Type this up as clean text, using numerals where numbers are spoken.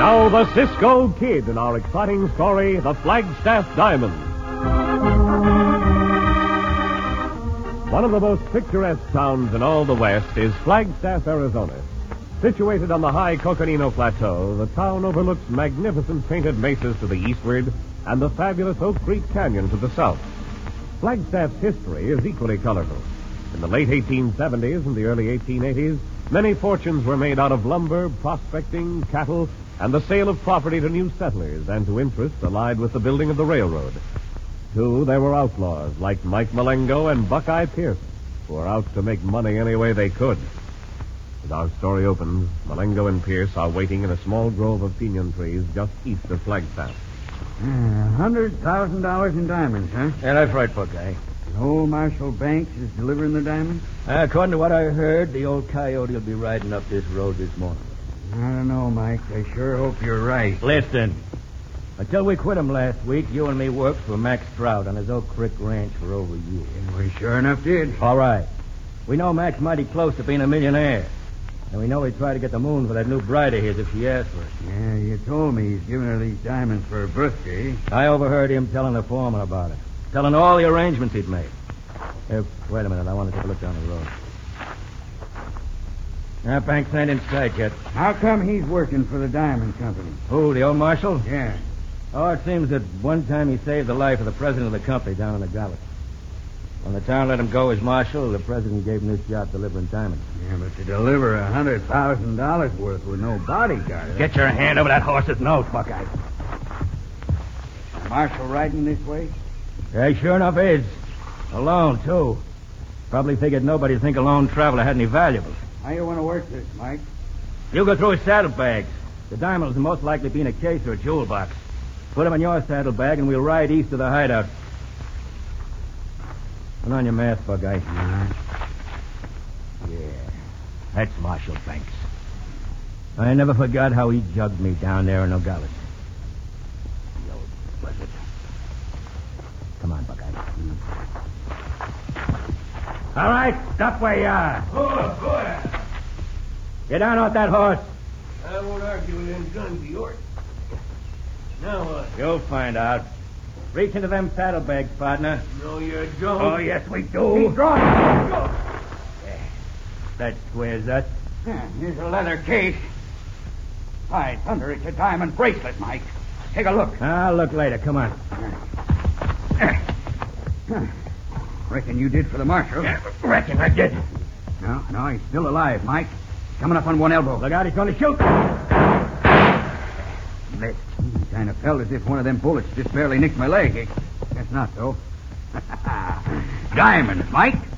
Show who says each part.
Speaker 1: Now the Cisco Kid in our exciting story, The Flagstaff Diamond. One of the most picturesque towns in all the West is Flagstaff, Arizona. Situated on the high Coconino Plateau, the town overlooks magnificent painted mesas to the eastward and the fabulous Oak Creek Canyon to the south. Flagstaff's history is equally colorful. In the late 1870s and the early 1880s, many fortunes were made out of lumber, prospecting, cattle, and the sale of property to new settlers and to interests allied with the building of the railroad. Too, there were outlaws like Mike Malengo and Buckeye Pierce, who were out to make money any way they could. As our story opens, Malengo and Pierce are waiting in a small grove of pinon trees just east of Flagstaff.
Speaker 2: $100,000 in diamonds, huh?
Speaker 3: Yeah, that's right, Buckeye.
Speaker 2: And old Marshal Banks is delivering the diamonds?
Speaker 3: According to what I heard, the old coyote will be riding up this road this morning.
Speaker 2: I don't know, Mike. I sure hope you're right.
Speaker 3: Listen. Until we quit him last week, you and me worked for Max Stroud on his Oak Creek Ranch for over a year.
Speaker 2: And we sure enough did.
Speaker 3: All right. We know Max mighty close to being a millionaire. And we know he'd try to get the moon for that new bride of his if she asked for it.
Speaker 2: Yeah, you told me he's giving her these diamonds for her birthday.
Speaker 3: I overheard him telling the foreman about it. Telling all the arrangements he'd made. Wait a minute. I want to take a look down the road. Banks ain't in sight yet.
Speaker 2: How come he's working for the diamond company?
Speaker 3: Who, the old marshal?
Speaker 2: Yeah.
Speaker 3: Oh, it seems that one time he saved the life of the president of the company down in the Gully. When the town let him go as marshal, the president gave him this job delivering diamonds.
Speaker 2: Yeah, but to deliver $100,000 worth with no bodyguard...
Speaker 3: Get your hand over that horse's nose, Buckeye.
Speaker 2: Is the marshal riding this way?
Speaker 3: Yeah, he sure enough is. Alone, too. Probably figured nobody'd think a lone traveler had any valuables.
Speaker 2: How you want to work this, Mike?
Speaker 3: You go through his saddlebags. The diamonds will most likely be in a case or a jewel box. Put them in your saddlebag, and we'll ride east of the hideout. Put on your mask, Buckeye.
Speaker 2: Uh-huh.
Speaker 3: Yeah, that's Marshal Banks. I never forgot how he jugged me down there in Nogales. The old buzzard. Come on, Buckeye. All right, stop where you are.
Speaker 4: Boy.
Speaker 3: Get down off that horse.
Speaker 4: I won't argue with them guns of yours. Now what?
Speaker 3: You'll find out. Reach into them saddlebags, partner.
Speaker 4: No, you don't.
Speaker 3: Oh, yes, we do.
Speaker 2: He's drawn.
Speaker 3: That squares us.
Speaker 2: Yeah, here's a leather case. By thunder, it's a diamond bracelet, Mike. Take a look.
Speaker 3: I'll look later. Come on.
Speaker 2: Reckon you did for the marshal.
Speaker 3: Yeah, reckon I did.
Speaker 2: No, he's still alive, Mike. Coming up on one elbow.
Speaker 3: Look out, he's going to shoot.
Speaker 2: Missed. Kind of felt as if one of them bullets just barely nicked my leg. Guess not, though. Diamonds, Mike.